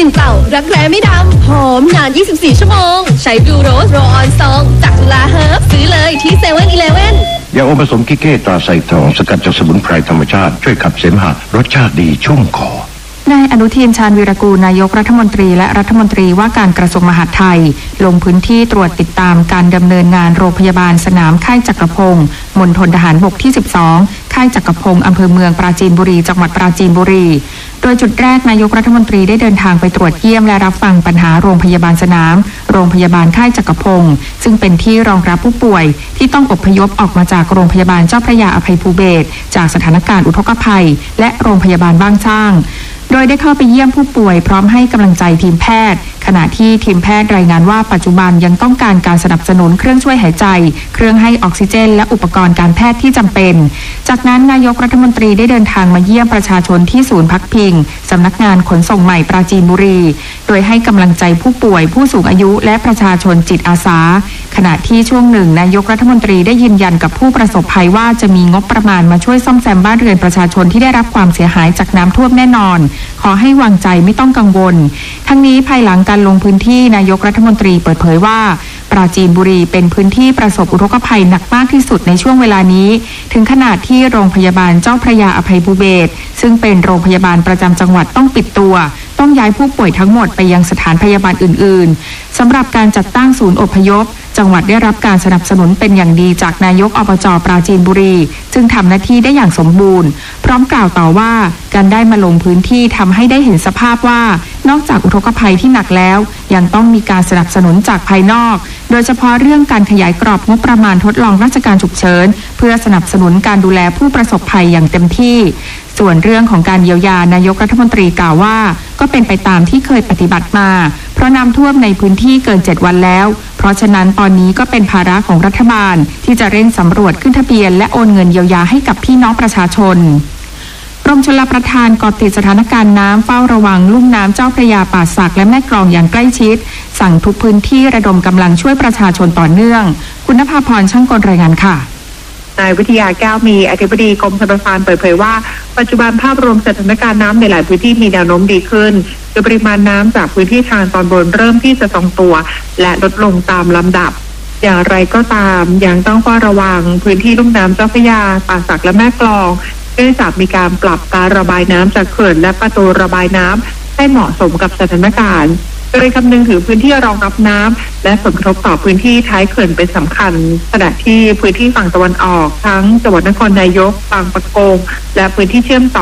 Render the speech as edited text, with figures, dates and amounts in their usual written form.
เต่ารักแร้ไม่ดำหอมนาน24ชั่วโมงใช้บลูโรสโรออนซองจากจุฬาเฮิร์บซื้อเลยที่เซเว่นอีเลฟเว่นยาอมผสมกิเก้ตราไซทองสกัดจากสมุนไพรธรรมชาติช่วยขับเสมหะรสชาติดีชุ่มคอนายอนุทินชาญวีรกูลนายกรัฐมนตรีและรัฐมนตรีว่าการกระทรวงมหาดไทยลงพื้นที่ตรวจติดตามการดำเนินงานโรงพยาบาลสนามค่ายจักรพงศ์มณฑลทหารบกที่12ค่ายจักรพงศ์อำเภอเมืองปราจีนบุรีจังหวัดปราจีนบุรีโดยจุดแรกนายกรัฐมนตรีได้เดินทางไปตรวจเยี่ยมและรับฟังปัญหาโรงพยาบาลสนามโรงพยาบาลค่ายจักรพงศ์ซึ่งเป็นที่รองรับผู้ป่วยที่ต้องอพยพออกมาจากโรงพยาบาลเจ้าพระยาอภัยภูเบศรจากสถานการณ์อุทกภัยและโรงพยาบาลบ้านช่างโดยได้เข้าไปเยี่ยมผู้ป่วยพร้อมให้กำลังใจทีมแพทย์ขณะที่ทีมแพทย์รายงานว่าปัจจุบันยังต้องการการสนับสนุนเครื่องช่วยหายใจเครื่องให้ออกซิเจนและอุปกรณ์การแพทย์ที่จำเป็นจากนั้นนายกรัฐมนตรีได้เดินทางมาเยี่ยมประชาชนที่ศูนย์พักพิงสำนักงานขนส่งใหม่ปราจีนบุรีโดยให้กำลังใจผู้ป่วยผู้สูงอายุและประชาชนจิตอาสาขณะที่ช่วงหนึ่งนายกรัฐมนตรีได้ยืนยันกับผู้ประสบภัยว่าจะมีงบประมาณมาช่วยซ่อมแซมบ้านเรือนประชาชนที่ได้รับความเสียหายจากน้ำท่วมแน่นอนขอให้วางใจไม่ต้องกังวลทั้งนี้ภายหลังการลงพื้นที่นายกรัฐมนตรีเปิดเผยว่าปราจีนบุรีเป็นพื้นที่ประสบอุทกภัยหนักมากที่สุดในช่วงเวลานี้ถึงขนาดที่โรงพยาบาลเจ้าพระยาอภัยภูเบศรซึ่งเป็นโรงพยาบาลประจำจังหวัดต้องปิดตัวต้องย้ายผู้ป่วยทั้งหมดไปยังสถานพยาบาลอื่นๆสำหรับการจัดตั้งศูนย์อพยพจังหวัดได้รับการสนับสนุนเป็นอย่างดีจากนายกอบจ.ปราจีนบุรีจึงทำหน้าที่ได้อย่างสมบูรณ์พร้อมกล่าวต่อว่าการได้มาลงพื้นที่ทำให้ได้เห็นสภาพว่านอกจากอุทกภัยที่หนักแล้วยังต้องมีการสนับสนุนจากภายนอกโดยเฉพาะเรื่องการขยายกรอบงบประมาณทดลองราชการฉุกเฉินเพื่อสนับสนุนการดูแลผู้ประสบภัยอย่างเต็มที่ส่วนเรื่องของการเยียวยานายกรัฐมนตรีกล่าวว่าก็เป็นไปตามที่เคยปฏิบัติมาเพราะน้ำท่วมในพื้นที่เกิน7วันแล้วเพราะฉะนั้นตอนนี้ก็เป็นภาระของรัฐบาลที่จะเร่งสำรวจขึ้นทะเบียนและโอนเงินเยียวยาให้กับพี่น้องประชาชนกรมชลประทานเกาะติดสถานการณ์น้ำเฝ้าระวังลุ่มน้ำเจ้าพระยาป่าสักและแม่กลองอย่างใกล้ชิดสั่งทุกพื้นที่ระดมกำลังช่วยประชาชนต่อเนื่องคุณณภาพรช่างกลรายงานค่ะนายวิทยาแก้วมีอธิบดีกรมชลประทานเปิดเผยว่าปัจจุบันภาพรวมสถานการณ์น้ำในหลายพื้นที่มีแนวโน้มดีขึ้นโดยปริมาณน้ำจากพื้นที่ทางตอนบนเริ่มที่จะทรงตัวและลดลงตามลำดับอย่างไรก็ตามยังต้องเฝ้าระวังพื้นที่ลุ่มน้ำเจ้าพระยาป่าสักและแม่กลองเนื่องจากมีการปรับการระบายน้ำจากเขื่อนและประตูระบายน้ำให้เหมาะสมกับสถานการณ์โดยคำนึงถึงพื้นที่รองรับน้ำและผลกระทบต่อพื้นที่ท้ายเขื่อนเป็นสำคัญขณะที่พื้นที่ฝั่งตะวันออกทั้งจังหวัดนครนายกบางปะกงและพื้นที่เชื่อมต่อ